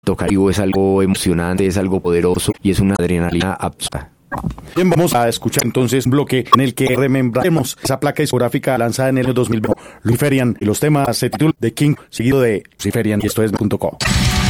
tocar vivo es algo emocionante, es algo poderoso y es una adrenalina absurda. Bien, vamos a escuchar entonces un bloque en el que remembraremos esa placa discográfica lanzada en el año 2020, Luciferian, y los temas se titulan The King, seguido de Luciferian, y esto es .co.